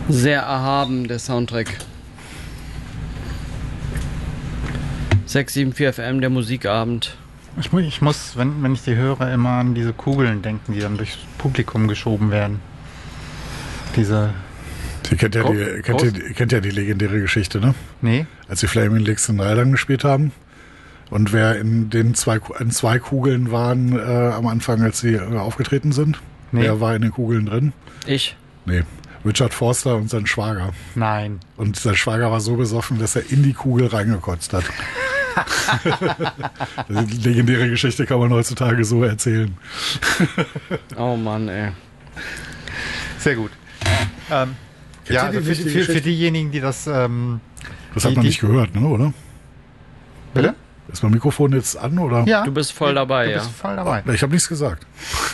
Sehr erhaben, der Soundtrack. 674 FM, der Musikabend. Ich muss, wenn ich die höre, immer an diese Kugeln denken, die dann durchs Publikum geschoben werden. Ihr kennt ja die legendäre Geschichte, ne? Nee. Als die Flaming Lips in Rheinland gespielt haben und wer in zwei Kugeln waren am Anfang, als sie aufgetreten sind. Nee. Wer war in den Kugeln drin? Ich. Nee. Richard Forster und sein Schwager. Nein. Und sein Schwager war so besoffen, dass er in die Kugel reingekotzt hat. Die legendäre Geschichte kann man heutzutage so erzählen. Oh Mann, ey. Sehr gut. Ja, also für diejenigen, die das... das hat man nicht gehört, ne, oder? Bitte? Ist mein Mikrofon jetzt an, oder? Ja. Du bist voll dabei, ja. Du bist voll dabei. Ich habe nichts gesagt.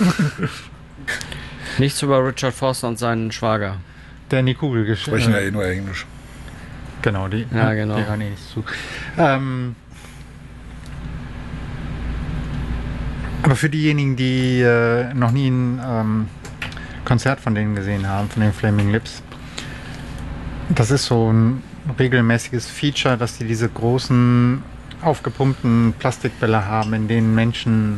Nichts über Richard Forster und seinen Schwager. Der in die Kugel geschrieben. Sprechen ja eh nur Englisch. Genau, die hören eh nicht zu. Aber für diejenigen, die noch nie ein Konzert von denen gesehen haben, von den Flaming Lips, das ist so ein regelmäßiges Feature, dass die diese großen, aufgepumpten Plastikbälle haben, in denen Menschen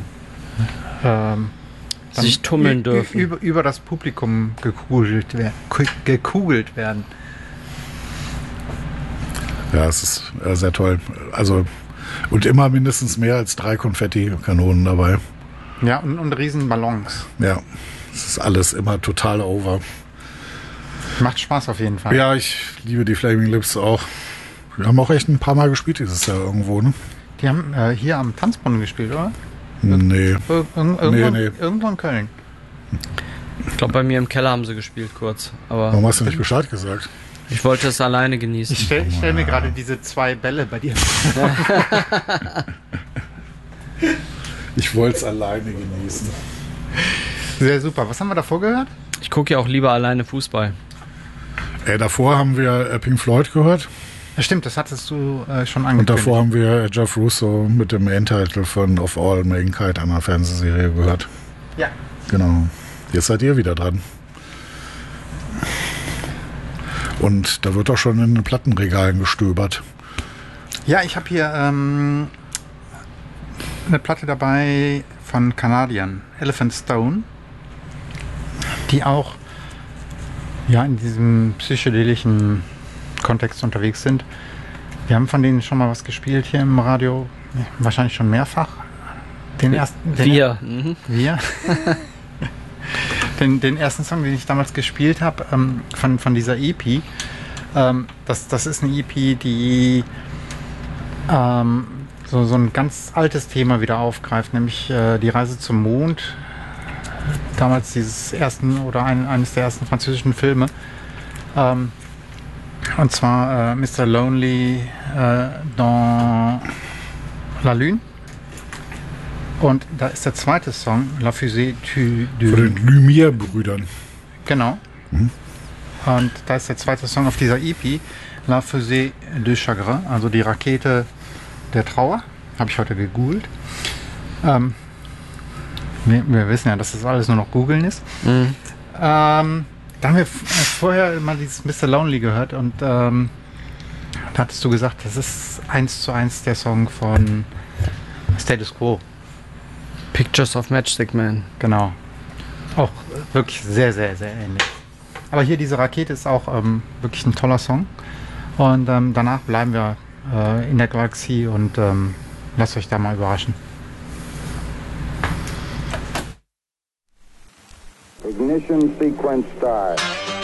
sich tummeln dürfen. Über das Publikum gekugelt werden. Ja, es ist sehr toll. Also, und immer mindestens mehr als 3 Konfetti-Kanonen dabei. Ja, und riesen Ballons. Ja, es ist alles immer total over. Macht Spaß auf jeden Fall. Ja, ich liebe die Flaming Lips auch. Wir haben auch echt ein paar Mal gespielt dieses Jahr irgendwo, ne? Die haben hier am Tanzbrunnen gespielt, oder? Nee. Irgendwo in Köln. Ich glaube, bei mir im Keller haben sie gespielt kurz. Aber warum hast du nicht Bescheid gesagt? Ich wollte es alleine genießen. Ich stell mir gerade diese 2 Bälle bei dir vor. Ich wollte es alleine genießen. Sehr super. Was haben wir davor gehört? Ich gucke ja auch lieber alleine Fußball. Davor haben wir Pink Floyd gehört. Ja, stimmt, das hattest du schon angekündigt. Und davor haben wir Jeff Russo mit dem Main-Title von Of All Mankind, einer Fernsehserie, gehört. Ja. Genau. Jetzt seid ihr wieder dran. Und da wird auch schon in den Plattenregalen gestöbert. Ja, ich habe hier eine Platte dabei von Canadian, Elephant Stone, die auch in diesem psychedelischen Kontext unterwegs sind. Wir haben von denen schon mal was gespielt hier im Radio, wahrscheinlich schon mehrfach. Den ersten Song, den ich damals gespielt habe, von dieser EP, das ist eine EP, die so ein ganz altes Thema wieder aufgreift, nämlich die Reise zum Mond. Damals eines der ersten französischen Filme. Und zwar Mr. Lonely dans la Lune. Und da ist der zweite Song, La Fusée de... Von den Lumière-Brüdern. Genau. Mhm. Und da ist der zweite Song auf dieser EP, La Fusée de Chagrin, also die Rakete der Trauer. Habe ich heute gegoogelt. Wir wissen ja, dass das alles nur noch googeln ist. Mhm. Da haben wir vorher mal dieses Mr. Lonely gehört und da hattest du gesagt, das ist 1:1 der Song von Status Quo. Pictures of Matchstick Man. Genau. Auch wirklich sehr, sehr, sehr ähnlich. Aber hier diese Rakete ist auch wirklich ein toller Song. Und danach bleiben wir in der Galaxie und lasst euch da mal überraschen. Ignition sequence start.